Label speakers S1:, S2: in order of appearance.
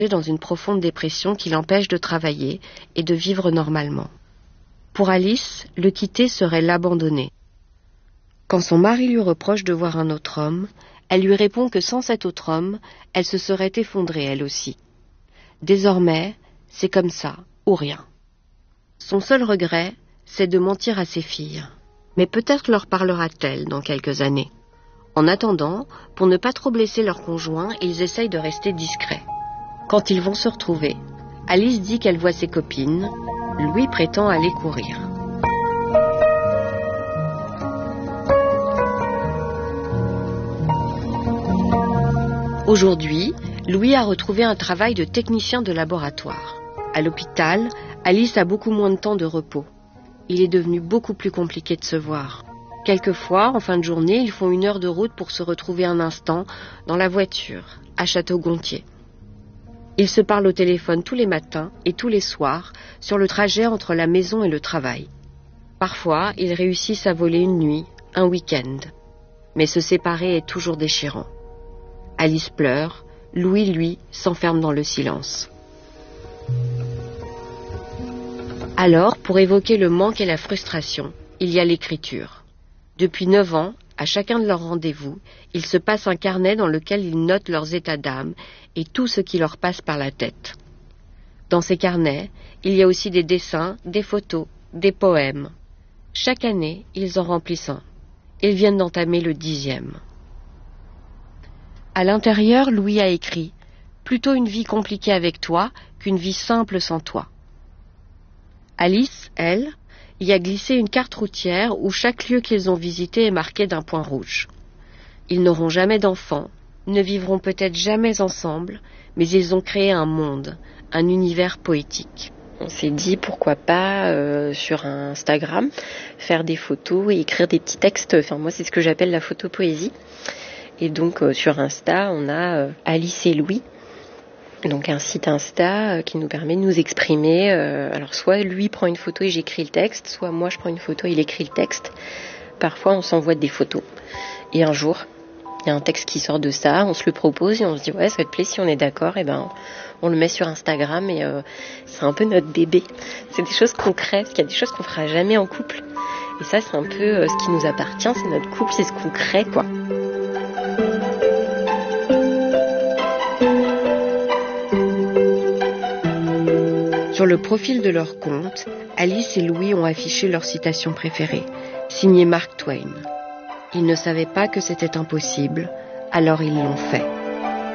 S1: dans une profonde dépression qui l'empêche de travailler et de vivre normalement. Pour Alice, le quitter serait l'abandonner. Quand son mari lui reproche de voir un autre homme, elle lui répond que sans cet autre homme, elle se serait effondrée elle aussi. Désormais, c'est comme ça, ou rien. Son seul regret, c'est de mentir à ses filles. Mais peut-être leur parlera-t-elle dans quelques années. En attendant, pour ne pas trop blesser leur conjoint, ils essayent de rester discrets. Quand ils vont se retrouver, Alice dit qu'elle voit ses copines, Louis prétend aller courir. Aujourd'hui, Louis a retrouvé un travail de technicien de laboratoire. À l'hôpital, Alice a beaucoup moins de temps de repos. Il est devenu beaucoup plus compliqué de se voir. Quelquefois, en fin de journée, ils font 1 heure de route pour se retrouver un instant dans la voiture, à Château-Gontier. Ils se parlent au téléphone tous les matins et tous les soirs sur le trajet entre la maison et le travail. Parfois, ils réussissent à voler une nuit, un week-end. Mais se séparer est toujours déchirant. Alice pleure, Louis, lui, s'enferme dans le silence. Alors, pour évoquer le manque et la frustration, il y a l'écriture. Depuis 9 ans, à chacun de leurs rendez-vous, ils se passent un carnet dans lequel ils notent leurs états d'âme et tout ce qui leur passe par la tête. Dans ces carnets, il y a aussi des dessins, des photos, des poèmes. Chaque année, ils en remplissent un. Ils viennent d'entamer le 10e. À l'intérieur, Louis a écrit « Plutôt une vie compliquée avec toi qu'une vie simple sans toi ». Alice, elle, y a glissé une carte routière où chaque lieu qu'ils ont visité est marqué d'un point rouge. Ils n'auront jamais d'enfants, ne vivront peut-être jamais ensemble, mais ils ont créé un monde, un univers poétique.
S2: On s'est dit pourquoi pas sur Instagram faire des photos et écrire des petits textes. Enfin moi c'est ce que j'appelle la photopoésie. Et donc sur Insta on a Alice et Louis. Donc un site Insta qui nous permet de nous exprimer. Alors soit lui prend une photo et j'écris le texte, soit moi je prends une photo et il écrit le texte. Parfois on s'envoie des photos. Et un jour, il y a un texte qui sort de ça, on se le propose et on se dit ouais ça te plaît, si on est d'accord, et ben on le met sur Instagram et c'est un peu notre bébé. C'est des choses concrètes, parce qu'il y a des choses qu'on fera jamais en couple. Et ça c'est un peu ce qui nous appartient, c'est notre couple, c'est ce qu'on crée quoi.
S1: Sur le profil de leur compte, Alice et Louis ont affiché leur citation préférée, signée Mark Twain. Ils ne savaient pas que c'était impossible, alors ils l'ont fait.